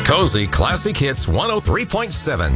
Cozy Classic Hits 103.7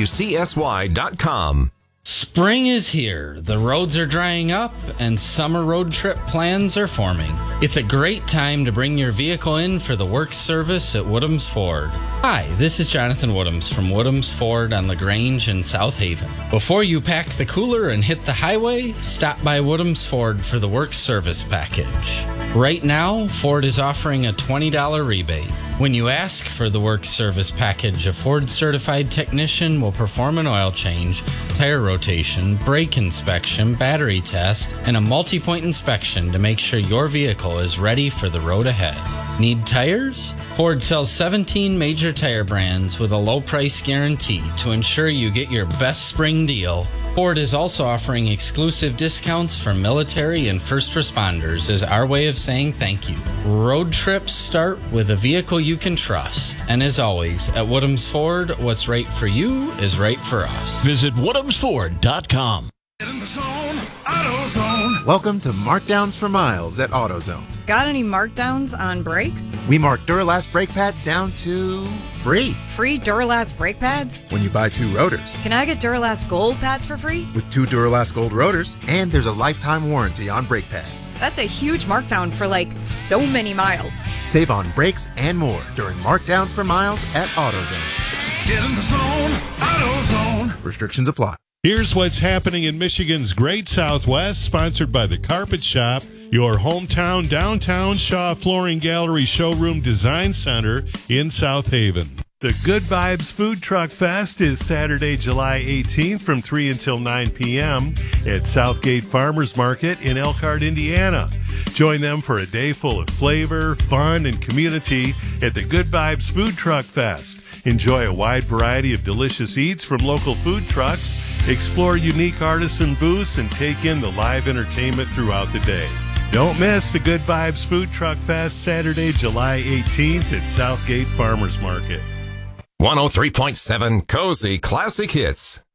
WCSY.com. Spring is here, the roads are drying up, and summer road trip plans are forming. It's a great time to bring your vehicle in for the work service at Woodhams Ford. Hi, this is Jonathan Woodhams from Woodhams Ford on LaGrange in South Haven. Before you pack the cooler and hit the highway, stop by Woodhams Ford for the work service package. Right now, Ford is offering a $20 rebate. When you ask for the work service package, a Ford certified technician will perform an oil change, tire rotation, brake inspection, battery test, and a multi-point inspection to make sure your vehicle is ready for the road ahead. Need tires? Ford sells 17 major tire brands with a low price guarantee to ensure you get your best spring deal. Ford is also offering exclusive discounts for military and first responders as our way of saying thank you. Road trips start with a vehicle you can trust. And as always, at Woodhams Ford, what's right for you is right for us. Visit WoodhamsFord.com. Get in the zone, AutoZone. Welcome to Markdowns for Miles at AutoZone. Got any markdowns on brakes? We mark Duralast brake pads down to free Free Duralast brake pads? when you buy 2 rotors. Can I get Duralast Gold pads for free? With 2 Duralast Gold rotors, and there's a lifetime warranty on brake pads. That's a huge markdown for so many miles. Save on brakes and more during Markdowns for Miles at AutoZone. Get in the zone, AutoZone. Restrictions apply. Here's what's happening in Michigan's Great Southwest, sponsored by The Carpet Shop, your hometown downtown Shaw Flooring Gallery Showroom Design Center in South Haven. The Good Vibes Food Truck Fest is Saturday, July 18th from 3 until 9 p.m. at Southgate Farmers Market in Elkhart, Indiana. Join them for a day full of flavor, fun, and community at the Good Vibes Food Truck Fest. Enjoy a wide variety of delicious eats from local food trucks, explore unique artisan booths, and take in the live entertainment throughout the day. Don't miss the Good Vibes Food Truck Fest Saturday, July 18th at Southgate Farmers Market. 103.7 Cozy Classic Hits.